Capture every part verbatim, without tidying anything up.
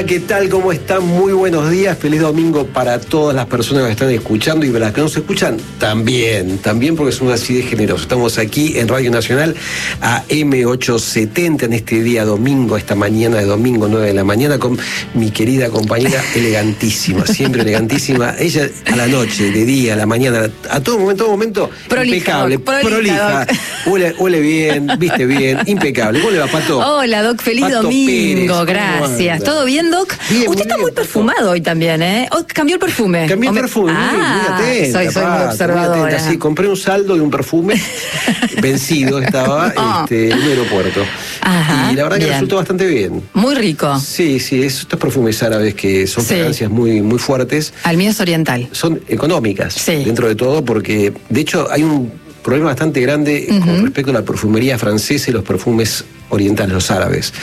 Hola, ¿qué tal? ¿Cómo están? Muy buenos días. Feliz domingo para todas las personas que están escuchando y para las que no se escuchan, también, también porque son así de generosos. Estamos aquí en Radio Nacional A M ochocientos setenta en este día domingo, esta mañana de domingo, nueve de la mañana, con mi querida compañera elegantísima, siempre elegantísima. Ella a la noche, de día, a la mañana, a todo momento, todo momento, prolija, impecable, doc, prolija, prolija, huele, huele bien, viste bien, impecable. ¿Cómo le va, Pato? Hola, Doc, feliz Pato domingo, Pérez, gracias. ¿Todo bien, Doc? Bien, Usted está bien, muy Pato. perfumado hoy también, ¿eh? Hoy cambió el perfume. Cambié el me... perfume, ah, muy, muy atenta, soy, soy muy Pato, observadora. muy atenta. Sí, compré un saldo de un perfume vencido, estaba Oh. este, en un aeropuerto. Ajá, y la verdad que bien. resultó bastante bien. Muy rico. Sí, sí, es- estos perfumes árabes que son Sí. fragancias muy, muy fuertes, Al mío es oriental. son económicas Sí. dentro de todo, porque de hecho hay un problema bastante grande Ujú. con respecto a la perfumería francesa y los perfumes orientales, los árabes.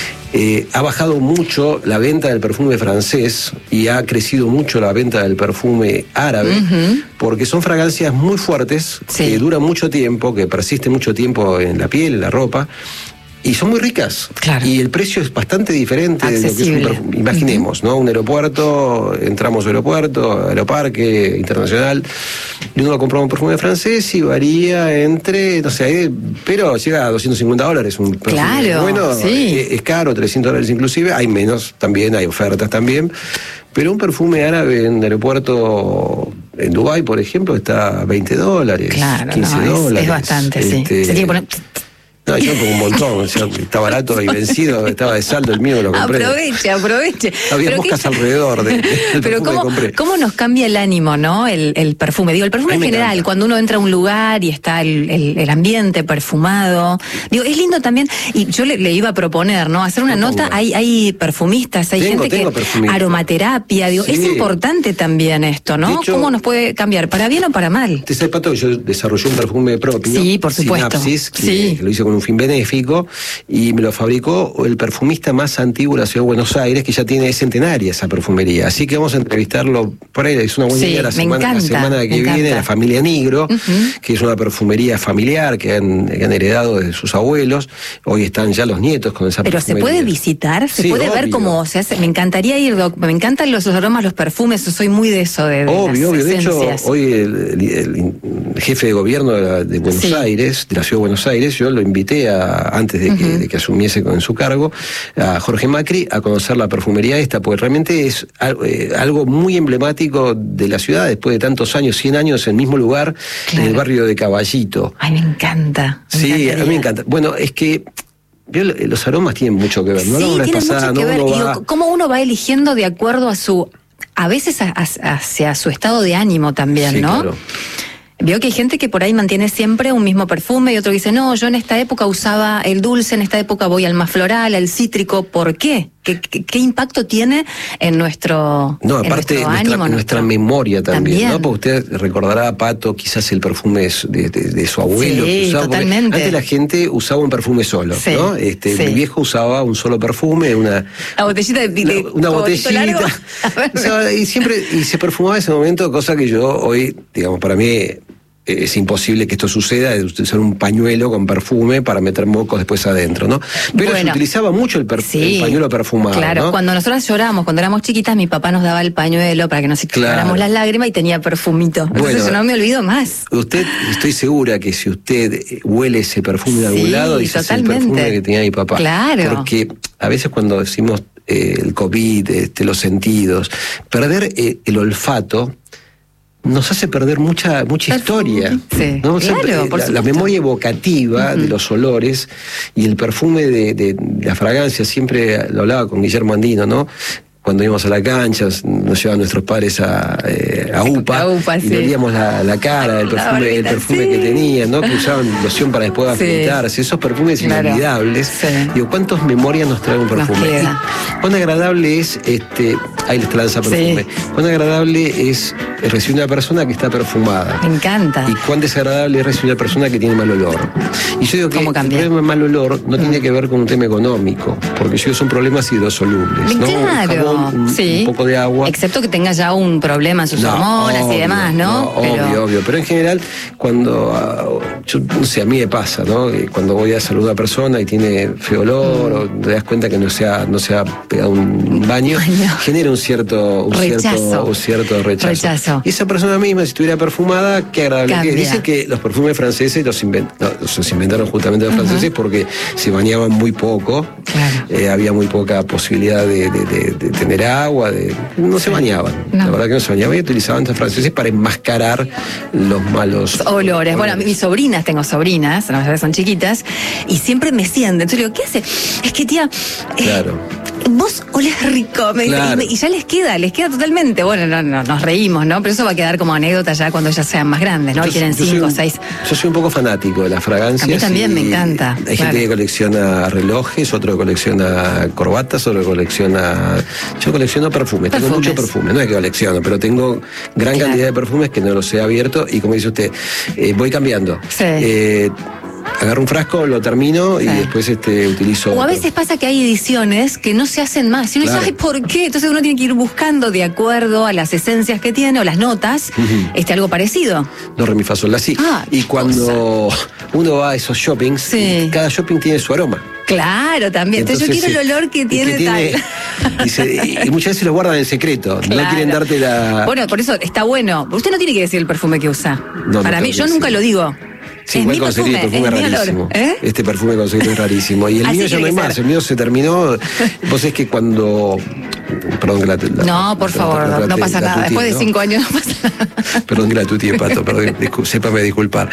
Eh, ha bajado mucho la venta del perfume francés y ha crecido mucho la venta del perfume árabe, Ujú. porque son fragancias muy fuertes, Sí. que duran mucho tiempo, que persisten mucho tiempo en la piel, en la ropa, y son muy ricas. Claro. Y el precio es bastante diferente de lo que es un Accesible. perfume. Imaginemos, ¿no? Un aeropuerto, entramos al aeropuerto, aeroparque internacional, y uno compró un perfume francés y varía entre, no sé, pero llega a doscientos cincuenta dólares un perfume. Claro, Bueno, sí. es, es caro, trescientos dólares inclusive, hay menos también, hay ofertas también, pero un perfume árabe en el aeropuerto en Dubái, por ejemplo, está a veinte dólares, Claro, quince no, es- dólares. es bastante, sí. Este, Se tiene que poner... No, yo pongo un montón, o sea, está barato y vencido, estaba de saldo el mío, lo compré. Aproveche, aproveche. Había Pero moscas qué- alrededor de- del Pero perfume que cómo, compré. cómo nos cambia el ánimo, ¿no? El, el perfume. Digo, el perfume A en mí me general, encanta. cuando uno entra a un lugar y está el, el- el ambiente perfumado. Digo, es lindo también, y yo le, le iba a proponer, ¿no? Hacer una Proponga. nota, hay, hay perfumistas, hay Tengo, gente tengo que... perfumistas. Aromaterapia, digo, Sí. es importante también esto, De ¿no? hecho- ¿Cómo nos puede cambiar? ¿Para bien o para mal? Te sabe, Pato, que yo desarrollé un perfume propio. Sí, por supuesto. Sinapsis, que, Sí. que lo hice con un fin benéfico, y me lo fabricó el perfumista más antiguo de la ciudad de Buenos Aires, que ya tiene es centenaria esa perfumería. Así que vamos a entrevistarlo por ahí. Es una buena Sí, idea la me semana, la encanta, semana que me viene, encanta. la familia Nigro, Ujú. que es una perfumería familiar que han, que han heredado de sus abuelos. Hoy están ya los nietos con esa Pero se perfumería. puede visitar, se Sí, puede ver obvio. cómo se hace. Me encantaría ir, Doc. Me encantan los aromas, los perfumes. Yo soy muy de eso, de, de Obvio, las obvio. De hecho, esencias. hoy el, el- el jefe de gobierno de, la- de Buenos Sí. Aires, de la ciudad de Buenos Aires, yo lo invité a, antes de que, Ujú. de que asumiese con su cargo, a Jorge Macri, a conocer la perfumería esta, porque realmente es al- eh, algo muy emblemático de la ciudad, después de tantos años, cien años, en el mismo lugar, Claro. en el barrio de Caballito. Ay, me encanta. me Sí, a encantaría. mí me encanta. Bueno, es que vio, los aromas tienen mucho que ver. ¿No? Sí, La vez tiene pasada, mucho que ¿no? ver. Uno Y digo, va- cómo uno va eligiendo de acuerdo a su, a veces a- a- hacia su estado de ánimo también, Sí, ¿no? claro. Veo que hay gente que por ahí mantiene siempre un mismo perfume y otro que dice, no, yo en esta época usaba el dulce, en esta época voy al más floral, al cítrico. ¿Por qué? ¿Qué, qué, qué impacto tiene en nuestro, No, en aparte nuestro nuestra, ánimo? nuestra nuestro- memoria también, También. ¿no? Porque usted recordará, Pato, quizás el perfume de, su- de- de- de su abuelo. Sí, que usaba, porque totalmente. Antes la gente usaba un perfume solo, Sí, ¿no? Este, sí. Mi viejo usaba un solo perfume, una, La botellita de, de- una, una favorito botellita. largo. A ver. O sea, y siempre y se perfumaba en ese momento, cosa que yo hoy, digamos, para mí es imposible que esto suceda, de usar un pañuelo con perfume para meter mocos después adentro, ¿no? Pero se Bueno, utilizaba mucho el, perf- sí, el pañuelo perfumado, Claro, ¿no? cuando nosotros lloramos, cuando éramos chiquitas, mi papá nos daba el pañuelo para que nos Claro. secáramos las lágrimas y tenía perfumito. Entonces Bueno, yo no me olvido más. Usted, estoy segura que si usted huele ese perfume de algún Sí, lado, dice, "Es el totalmente. perfume que tenía mi papá". Claro. Porque a veces cuando decimos eh, el COVID, este, los sentidos, perder eh, el olfato nos hace perder mucha mucha Perfume, historia. sí, ¿no? O sea, claro, eh, por la, la supuesto. memoria evocativa de los olores y el perfume de, de la fragancia, siempre lo hablaba con Guillermo Andino, ¿no? Cuando íbamos a la cancha, nos llevaban nuestros padres a, eh, a UPA, A UPA, y sí. le olíamos la, la cara, el La perfume, el barbita, perfume sí. que tenían, ¿no? Que usaban loción para después Sí. afeitarse, esos perfumes Claro. inolvidables. Sí. Digo, ¿cuántas memorias nos trae un Nos perfume? queda. Y cuán agradable es, este, ahí les lanza perfume, Sí. cuán agradable es recibir una persona que está perfumada. Me encanta. Y cuán desagradable es recibir una persona que tiene mal olor. Y yo digo que ¿Cómo el cambia? problema de mal olor no tiene que ver con un tema económico, porque yo digo, son problemas hidrosolubles, ¿no? Un Claro, jabón, un, sí. un poco de agua. Excepto que tenga ya un problema en sus No, hormonas y obvio, demás, ¿no? Obvio, obvio. Pero en general, cuando uh, yo no sé, a mí me pasa, ¿no? Cuando voy a saludar a una persona y tiene feo olor, mm. o te das cuenta que no se ha, no se ha pegado un baño, baño. genera un cierto, un rechazo. cierto, un cierto rechazo. rechazo. Y esa persona misma, si estuviera perfumada, qué agradable que es. Dicen que los perfumes franceses los, invent, no, los inventaron justamente los uh-huh. franceses porque se bañaban muy poco, claro. eh, había muy poca posibilidad de, de, de, de tener agua, de, no se bañaban, no. la verdad que no se bañaban y utilizaban los franceses para enmascarar los malos olores. olores. Bueno, mis sobrinas, tengo sobrinas, no, son chiquitas, y siempre me sienten. Entonces le digo, ¿qué hace? Es que tía, claro. eh, vos olés rico, me claro. dice, y, y ya les queda, les queda totalmente. Bueno, no, no, nos reímos, ¿no? Pero eso va a quedar como anécdota ya cuando ya sean más grandes, ¿no? Yo, tienen cinco o seis. Yo soy un poco fanático de las fragancias. A mí también me encanta. Hay claro. gente que colecciona relojes, otro que colecciona corbatas, otro que colecciona... Yo colecciono perfumes, perfumes. tengo mucho perfume, no es que colecciono, pero tengo gran claro. cantidad de perfumes que no los he abierto y como dice usted, eh, voy cambiando. Sí. Eh, agarro un frasco, lo termino sí. y después este, utilizo... O a veces pasa que hay ediciones que no se hacen más. Y uno claro. dice, ay, ¿por qué? Entonces uno tiene que ir buscando de acuerdo a las esencias que tiene o las notas, uh-huh. este, algo parecido. Do, re, mi, fa, sol, la, si. Ah, y cuando cosa. uno va a esos shoppings, sí. cada shopping tiene su aroma. Claro, también. Entonces, Entonces yo quiero el olor que tiene, que tiene tal. Y, se, y muchas veces lo guardan en secreto. Claro. No quieren darte la... Bueno, por eso está bueno. Usted no tiene que decir el perfume que usa. No, Para no mí, yo nunca lo digo. Sí, es igual mi conseguir perfume, el perfume es rarísimo. ¿Eh? Este perfume conseguido es rarísimo. Y el Así mío ya no hay más. El mío se terminó. Vos es que cuando... Perdón que la, la No, por la, favor, la, la, no pasa nada. Después de cinco años no pasa nada. Perdón que la tutie, Pato, perdón, discul- sépame disculpar.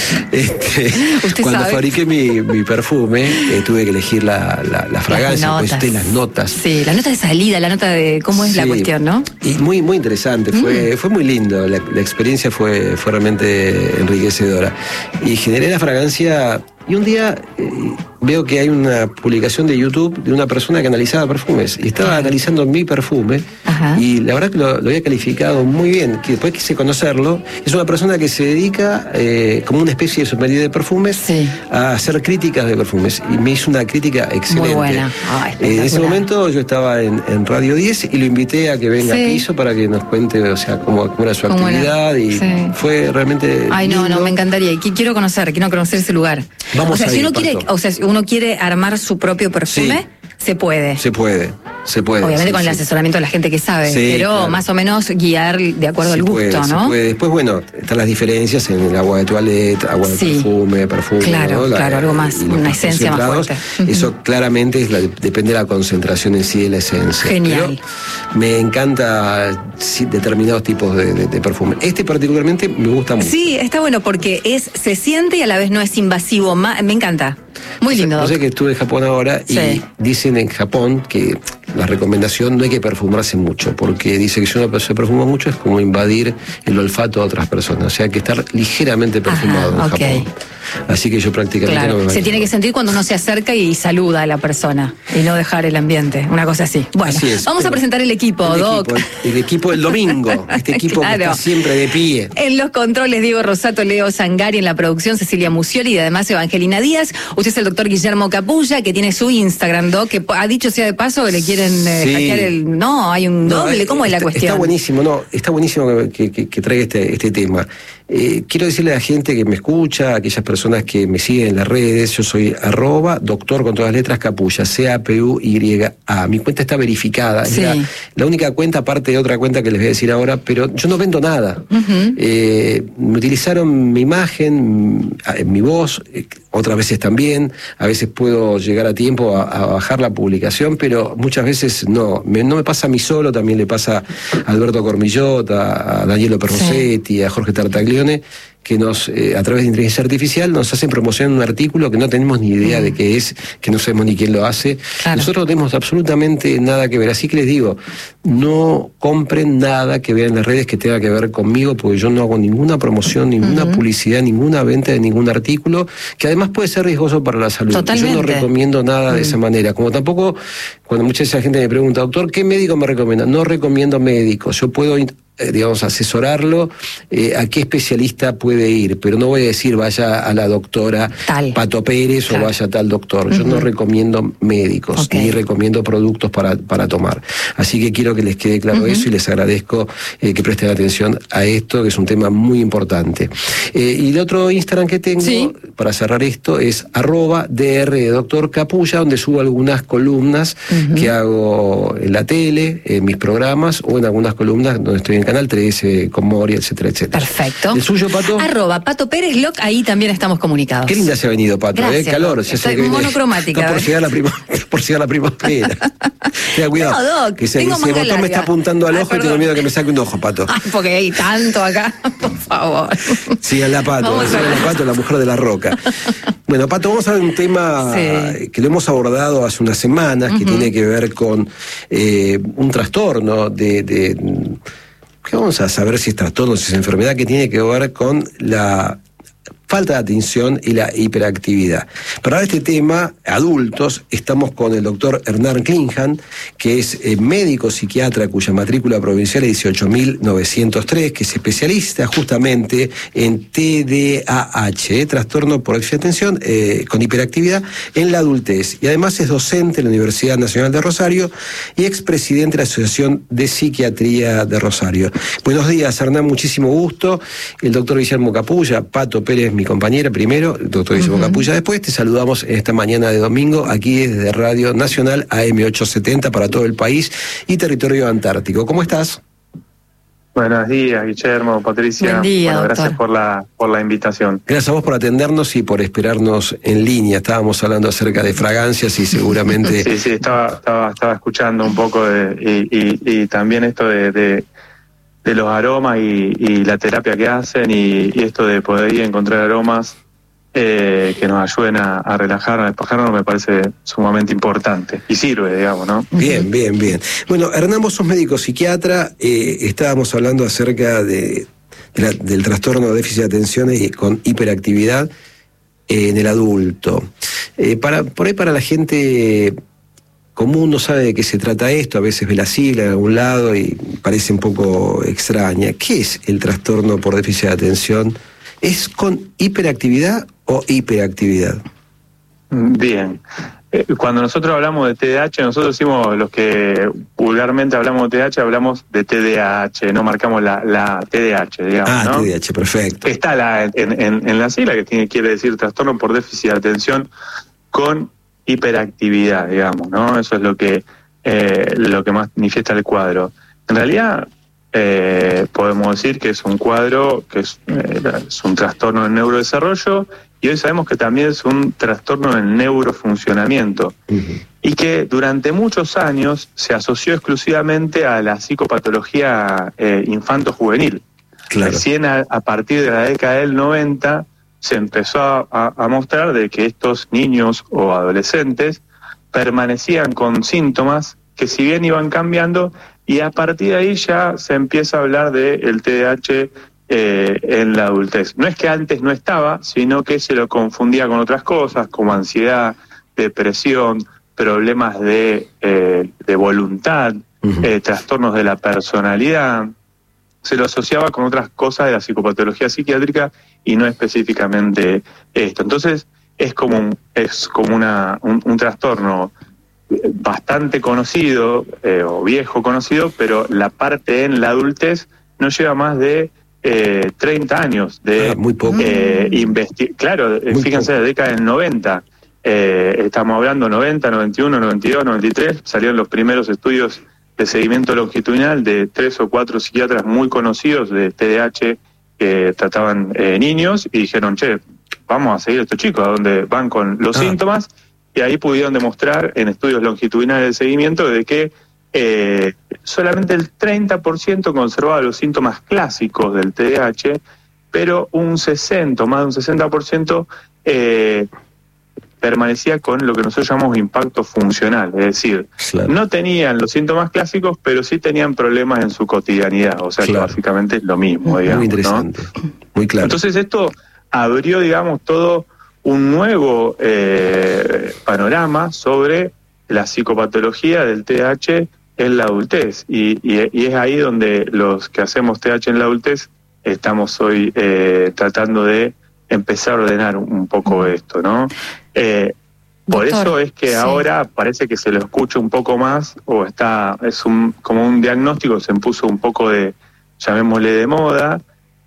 Este, cuando sabe. fabriqué mi, mi perfume, eh, tuve que elegir la, la, la fragancia, pues usted las notas. Sí, la nota de salida, la nota de cómo es sí, la cuestión, ¿no? Y muy, muy interesante, fue, mm. fue muy lindo. La, la experiencia fue, fue realmente enriquecedora. Y generé la fragancia. Y un día eh, veo que hay una publicación de YouTube de una persona que analizaba perfumes y estaba analizando mi perfume. Ajá. Y la verdad que lo, lo había calificado muy bien, que después quise conocerlo. Es una persona que se dedica eh, como una especie de sommelier de perfumes sí. a hacer críticas de perfumes y me hizo una crítica excelente. Muy buena. Oh, eh, en ese momento yo estaba en, en Radio diez y lo invité a que venga sí. a Piso para que nos cuente, o sea, cómo, cómo era su ¿Cómo actividad era? y sí. fue realmente Ay, no, lindo. no, me encantaría. Quiero conocer, quiero conocer ese lugar. Vamos o sea, a si ir, uno quiere, o sea, si uno quiere armar su propio perfume, sí. se puede. Se puede, se puede. Obviamente sí, con sí. el asesoramiento de la gente que sabe, sí, pero claro. más o menos guiar de acuerdo se al gusto, puede, ¿no? Se puede. Después, bueno, están las diferencias en el agua de toilette, agua de sí. perfume, perfume. Claro, ¿no? La, claro, algo más, una esencia más fuerte. Eso uh-huh. claramente es la, depende de la concentración en sí de la esencia. Genial. Pero me encanta sí, determinados tipos de, de, de perfume. Este particularmente me gusta mucho. Sí, está bueno porque es se siente y a la vez no es invasivo. Me encanta. Muy lindo. Yo sé que estuve en Japón ahora y sí. dicen en Japón que la recomendación no hay que perfumarse mucho, porque dice que si uno se perfuma mucho es como invadir el olfato de otras personas, o sea, hay que estar ligeramente perfumado. Ajá, en okay. Japón. Así que yo prácticamente claro. no me Se tiene que sentir cuando uno se acerca y saluda a la persona y no dejar el ambiente, una cosa así. Bueno, así es, vamos a presentar el equipo, el Doc. Equipo, el, el equipo del domingo, este equipo claro. que está siempre de pie. En los controles, Diego Rosato, Leo Sangari, en la producción, Cecilia Musioli y además Evangelina Díaz. Usted es el doctor Guillermo Capulla, que tiene su Instagram, Doc, que ha dicho sea de paso que le quieren eh, sí. hackear el... No, hay un doble, no, ¿cómo está, es la cuestión? Está buenísimo, no, está buenísimo que, que, que traiga este, este tema. Eh, quiero decirle a la gente que me escucha, a aquellas personas que me siguen en las redes, yo soy arroba doctor con todas las letras Capulla, C A P U Y A. Mi cuenta está verificada, sí. es la, la única cuenta aparte de otra cuenta que les voy a decir ahora, pero yo no vendo nada. Uh-huh. Eh, me utilizaron mi imagen, mi voz, eh, otras veces también, a veces puedo llegar a tiempo a, a bajar la publicación, pero muchas veces no. Me, no me pasa a mí solo, también le pasa a Alberto Cormillot, a, a Danielo Perrosetti, sí. a Jorge Tartaglione, que nos, eh, a través de inteligencia artificial, nos hacen promoción un artículo que no tenemos ni idea mm. de qué es, que no sabemos ni quién lo hace. Claro. Nosotros no tenemos absolutamente nada que ver. Así que les digo, no compren nada que vean en las redes que tenga que ver conmigo, porque yo no hago ninguna promoción, ninguna mm-hmm. publicidad, ninguna venta de ningún artículo, que además puede ser riesgoso para la salud. Totalmente. Yo no recomiendo nada mm. de esa manera. Como tampoco, cuando mucha esa gente me pregunta, doctor, ¿qué médico me recomienda? No recomiendo médicos. Yo puedo eh, digamos, asesorarlo, eh, a qué especialista puede ir, pero no voy a decir vaya a la doctora tal. Pato Pérez claro. o vaya a tal doctor. Uh-huh. Yo no recomiendo médicos, okay. ni recomiendo productos para, para tomar. Así que quiero que les quede claro uh-huh. eso y les agradezco eh, que presten atención a esto, que es un tema muy importante. Eh, y el otro Instagram que tengo, ¿sí? para cerrar esto, es arroba dr de doctor Capulla, donde subo algunas columnas uh-huh. que hago en la tele, en mis programas, o en algunas columnas donde estoy en Canal trece, con Moria, etcétera, etcétera. Perfecto. ¿El suyo, Pato? Arroba Pato Pérez Loc, ahí también estamos comunicados. Qué linda se ha venido, Pato, Gracias, ¿eh? Calor. Ya estoy monocromática. Está por llegar la, prima, por llegar la primavera. Tenga cuidado. No, Doc, que se, tengo ese botón larga. Me está apuntando al Ay, ojo perdón. Y tengo miedo que me saque un ojo, Pato. Ay, porque hay tanto acá, por favor. Sigan la Pato, sigan la Pato, la mujer de la roca. Bueno, Pato, vamos a ver un tema sí. que lo hemos abordado hace unas semanas, uh-huh. que tiene que ver con eh, un trastorno de, de que vamos a saber si es trastorno, si es enfermedad, que tiene que ver con la falta de atención y la hiperactividad. Para este tema, adultos, estamos con el doctor Hernán Klinghahn, que es eh, médico psiquiatra cuya matrícula provincial es dieciocho mil novecientos tres, que es especialista justamente en T D A H, eh, trastorno por déficit de atención eh, con hiperactividad en la adultez. Y además es docente en la Universidad Nacional de Rosario y expresidente de la Asociación de Psiquiatría de Rosario. Buenos días, Hernán, muchísimo gusto. El doctor Guillermo Capulla, Pato Pérez, mi compañera primero, el doctor Guillermo uh-huh. Capulla después. Te saludamos en esta mañana de domingo aquí desde Radio Nacional A M ochocientos setenta para todo el país y territorio antártico. ¿Cómo estás? Buenos días, Guillermo, Patricia. Buen día, bueno, doctor. Gracias por la por la invitación. Gracias a vos por atendernos y por esperarnos en línea. Estábamos hablando acerca de fragancias y seguramente... sí, sí, estaba, estaba, estaba escuchando un poco de, y, y, y también esto de... de de los aromas y, y la terapia que hacen y, y esto de poder ir a encontrar aromas eh, que nos ayuden a, a relajar, a despejarnos, me parece sumamente importante y sirve, digamos, ¿no? Bien, bien, bien. Bueno, Hernán, vos sos médico psiquiatra, eh, estábamos hablando acerca de, de la, del trastorno de déficit de atención y con hiperactividad eh, en el adulto. Eh, para, por ahí para la gente... común no sabe de qué se trata esto, a veces ve la sigla en algún lado y parece un poco extraña. ¿Qué es el trastorno por déficit de atención? ¿Es con hiperactividad o hiperactividad? Bien. Eh, cuando nosotros hablamos de T D A H, nosotros decimos, los que vulgarmente hablamos de T D A H, hablamos de T D A H, no marcamos la, la T D A H, digamos, ah, ¿no? T D A H, perfecto. Está la, en, en, en la sigla, que tiene, quiere decir trastorno por déficit de atención con hiperactividad, digamos, ¿no? Eso es lo que eh, lo que más manifiesta el cuadro. En realidad, eh, podemos decir que es un cuadro, que es, eh, es un trastorno del neurodesarrollo, y hoy sabemos que también es un trastorno del neurofuncionamiento, uh-huh. y que durante muchos años se asoció exclusivamente a la psicopatología eh, infanto-juvenil. Claro. Recién a, a partir de la década del noventa se empezó a, a mostrar de que estos niños o adolescentes permanecían con síntomas que si bien iban cambiando, y a partir de ahí ya se empieza a hablar del T D A H eh, en la adultez. No es que antes no estaba, sino que se lo confundía con otras cosas, como ansiedad, depresión, problemas de, eh, de voluntad, uh-huh. eh, trastornos de la personalidad. Se lo asociaba con otras cosas de la psicopatología psiquiátrica y no específicamente esto. Entonces es como un, es como una un, un trastorno bastante conocido eh, o viejo conocido, pero la parte en la adultez no lleva más de eh, treinta años de ah, muy poco. Eh, investi- claro, muy fíjense, poco. La década del noventa, eh, estamos hablando noventa, noventa y uno, noventa y dos, noventa y tres, salieron los primeros estudios de seguimiento longitudinal de tres o cuatro psiquiatras muy conocidos de T D A H que trataban eh, niños y dijeron, che, vamos a seguir a estos chicos, a donde van con los ah. síntomas, y ahí pudieron demostrar en estudios longitudinales de seguimiento de que eh, solamente el treinta por ciento conservaba los síntomas clásicos del T D A H, pero un sesenta, más de un sesenta por ciento eh, permanecía con lo que nosotros llamamos impacto funcional, es decir, claro. no tenían los síntomas clásicos, pero sí tenían problemas en su cotidianidad, o sea claro. que básicamente es lo mismo, digamos. Muy interesante, ¿no? Muy claro. Entonces esto abrió, digamos, todo un nuevo eh, panorama sobre la psicopatología del T D A H en la adultez. Y, y, y es ahí donde los que hacemos T H en la adultez estamos hoy eh, tratando de empezar a ordenar un, un poco esto, ¿no? Eh, por Doctor, eso es que sí. ahora parece que se lo escucha un poco más, o está, es un como un diagnóstico, se impuso un poco de, llamémosle de moda,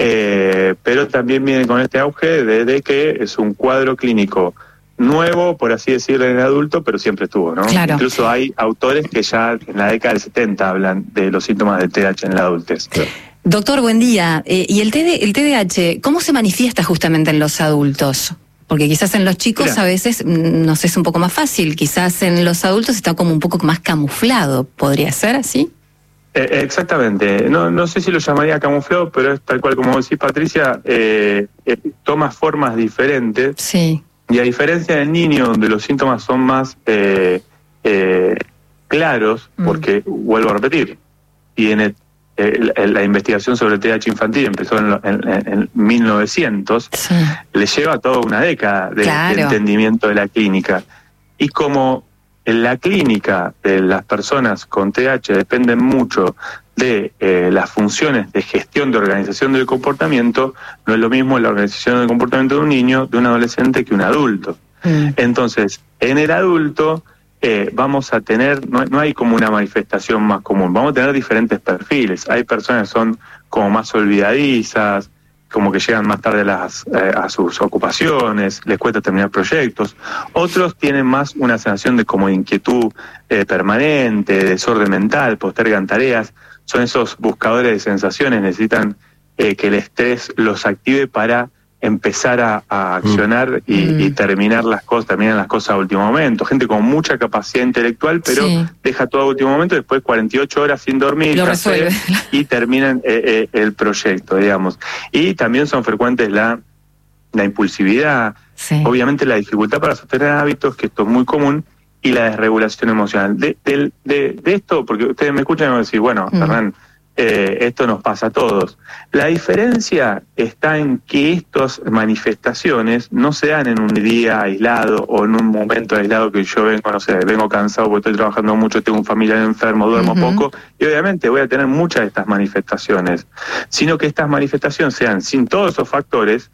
eh, pero también viene con este auge de, de que es un cuadro clínico nuevo, por así decirlo, en el adulto, pero siempre estuvo, ¿no? Claro. Incluso hay autores que ya en la década del setenta hablan de los síntomas del T D A H en la adultez. Doctor, buen día. Eh, ¿Y el, T D, el T D A H, cómo se manifiesta justamente en los adultos? Porque quizás en los chicos Mira. a veces, no sé, es un poco más fácil. Quizás en los adultos está como un poco más camuflado. ¿Podría ser así? Eh, exactamente. No, no sé si lo llamaría camuflado, pero es tal cual como decís, Patricia, eh, eh, toma formas diferentes. Sí. Y a diferencia del niño, donde los síntomas son más eh, eh, claros, Mm. porque, vuelvo a repetir, tiene eh, la, la investigación sobre el T D A H infantil empezó en, lo, en, en mil novecientos, Sí. le lleva toda una década de, Claro. de entendimiento de la clínica. Y como en la clínica de las personas con T D A H dependen mucho de eh, las funciones de gestión de organización del comportamiento, no es lo mismo la organización del comportamiento de un niño, de un adolescente, que un adulto. Mm. Entonces, en el adulto eh, vamos a tener, no, no hay como una manifestación más común, vamos a tener diferentes perfiles. Hay personas que son como más olvidadizas, como que llegan más tarde a, las, eh, a sus ocupaciones, les cuesta terminar proyectos. Otros tienen más una sensación de como inquietud eh, permanente, de desorden mental, postergan tareas. Son esos buscadores de sensaciones, necesitan eh, que el estrés los active para empezar a, a accionar y, Mm. y terminar las cosas, terminan las cosas a último momento. Gente con mucha capacidad intelectual, pero Sí. deja todo a último momento, después cuarenta y ocho horas sin dormir, Lo café, resuelve. y terminan eh, eh, el proyecto, digamos. Y también son frecuentes la, la impulsividad, Sí. obviamente la dificultad para sostener hábitos, que esto es muy común, y la desregulación emocional. De, de, de, de esto, porque ustedes me escuchan y van a decir, bueno, Mm. Fernán, eh, esto nos pasa a todos. La diferencia está en que estas manifestaciones no se dan en un día aislado o en un momento aislado que yo vengo, no sé, vengo cansado porque estoy trabajando mucho, tengo un familiar enfermo, duermo Ujú. poco, y obviamente voy a tener muchas de estas manifestaciones, sino que estas manifestaciones se dan sin todos esos factores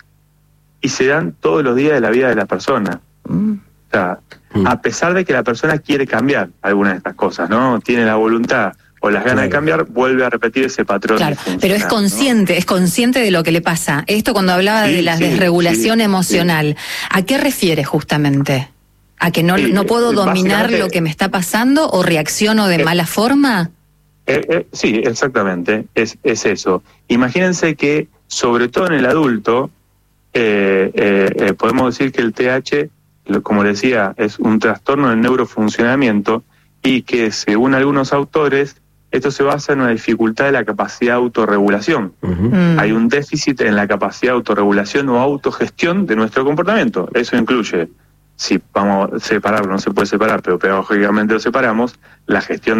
y se dan todos los días de la vida de la persona. Mm. O sea, a pesar de que la persona quiere cambiar algunas de estas cosas, ¿no? Tiene la voluntad o las ganas Claro. de cambiar, vuelve a repetir ese patrón. Claro, disfuncional, pero es ¿no? consciente, es consciente de lo que le pasa. Esto cuando hablaba Sí, de la sí, desregulación sí, emocional, ¿a qué refiere justamente? ¿A que no, Sí, no puedo eh, dominar básicamente- lo que me está pasando o reacciono de Eh, mala forma? Eh, eh, sí, exactamente, es, es eso. Imagínense que, sobre todo en el adulto, eh, eh, eh, podemos decir que el T H, lo- como decía, es un trastorno del neurofuncionamiento y que, según algunos autores, esto se basa en una dificultad de la capacidad de autorregulación. Ujú. Mm. Hay un déficit en la capacidad de autorregulación o autogestión de nuestro comportamiento. Eso incluye, si vamos a separarlo, no se puede separar, pero pedagógicamente lo separamos, la gestión